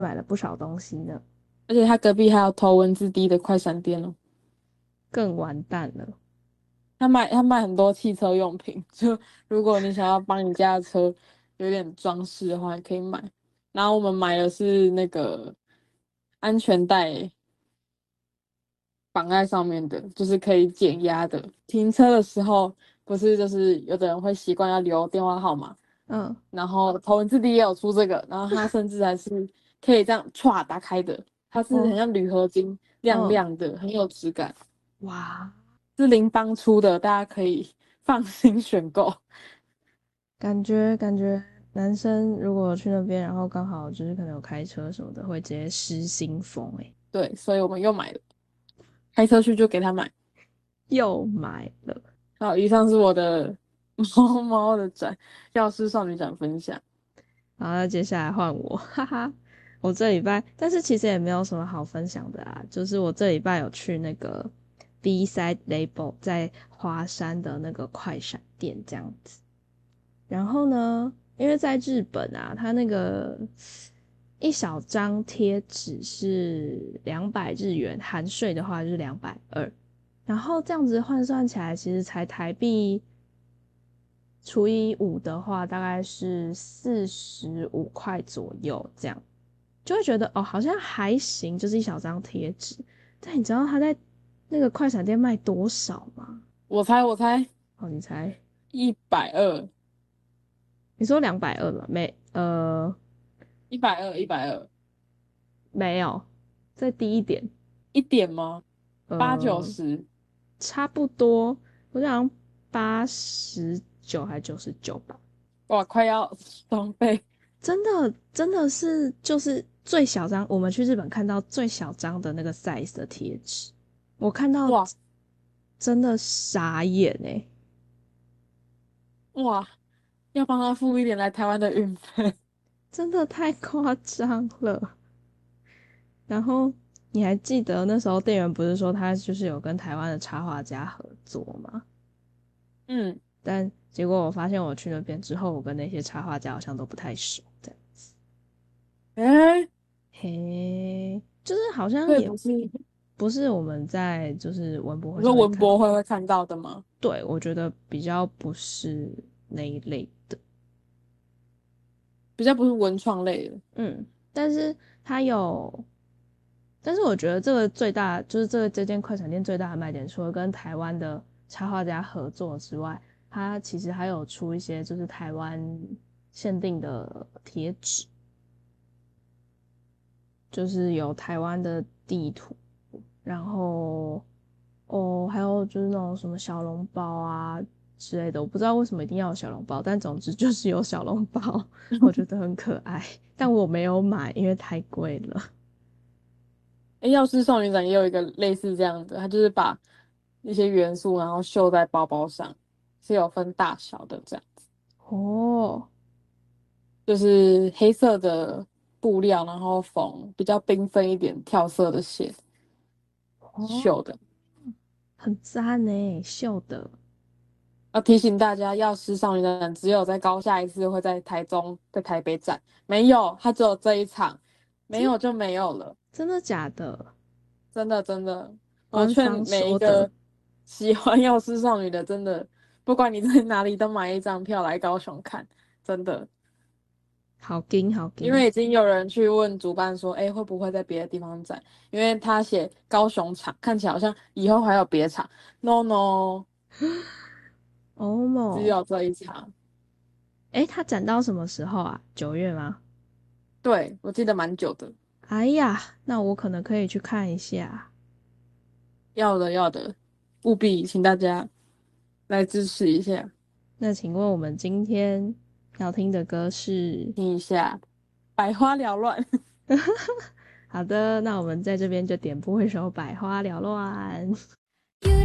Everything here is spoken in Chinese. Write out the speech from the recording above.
买了不少东西呢， 而且他隔壁还有头文字 D 的快闪店哦。 更完蛋了。 他卖很多汽车用品，就如果你想要帮你家的车有点装饰的话，也可以买。然后我们买的是那个安全带绑在上面的，就是可以减压的。停车的时候，不是就是有的人会习惯要留电话号码， 嗯然后头文字 D 也有出这个，然后它甚至还是可以这样歘打开的，它是很哦像铝合金，亮嗯， 亮的，很有质感。 哇， 是邻邦出的，大家可以放心选购。 感觉男生如果去那边，然后刚好就是可能有开车什么的，会直接失心疯诶。 对，所以我们又买了，开车去就给他买。 又买了。 好，以上是我的猫猫的展，药师少女展分享。 然后接下来换我，哈哈。我这礼拜，但是其实也没有什么好分享的啊，就是我这礼拜有去那个 B Side Label 在华山的那个快闪店这样子。然后呢，因为在日本啊，它那个一小张贴纸是200日元，含税的话就是220，然后这样子换算起来，其实才台币除以5的话，大概是45块左右，这样就会觉得哦，好像还行，就是一小张贴纸。但你知道他在那个快闪店卖多少吗？ 我猜哦，你猜？ 120， 你说220吗？ 120，120， 没有，再低一点， 一点吗？八九呃， 十， 差不多，我想89还99吧。 哇，快要双倍。 真的是就是最小张，我们去日本看到最小张的那个 size 的贴纸，我看到哇真的傻眼哎、 哇，要帮他付一点来台湾的运费。 真的太夸张了。然后你还记得那时候店员不是说他就是有跟台湾的插画家合作吗？ 嗯， 但结果我发现我去那边之后，我跟那些插画家好像都不太熟，这样。 诶， 嘿，就是好像也所以不是你不是我们在就是文博会说上面看， 文博会看到的吗？ 对，我觉得比较不是那一类的。 比较不是文创类的。 嗯，但是它有，但是我觉得这个最大就是这间快餐店最大的卖点，除了跟台湾的插画家合作之外，它其实还有出一些就是台湾限定的贴纸，就是有台湾的地图，然后哦，还有就是那种什么小笼包啊之类的，我不知道为什么一定要有小笼包，但总之就是有小笼包，我觉得很可爱，但我没有买，因为太贵了。 诶，药师少女展也有一个类似这样的，它就是把一些元素然后绣在包包上，是有分大小的这样。 哦就是黑色的布料，然后缝比较缤纷一点跳色的线哦， 绣的。 很赞呢，秀的。 要提醒大家，药师少女展只有在高下一次会在台中、在台北展，没有，它只有这一场，没真有就没有了。 真的假的？ 真的真的，我劝官方说的。 每一个喜欢药师少女的，真的，不管你在哪里，都买一张票来高雄看，真的。 好劲好劲。 因为已经有人去问主办说，哎，会不会在别的地方展？因为他写高雄场，看起来好像以后还有别场。No No， 欧某， 只有这一场。 诶，他展到什么时候啊？9月吗？ 对，我记得蛮久的。 哎呀，那我可能可以去看一下。 要的要的，务必请大家来支持一下， 那请问我们今天要听的歌是？ 听一下，百花缭乱。 好的，那我们在这边就点播一首《百花缭乱》。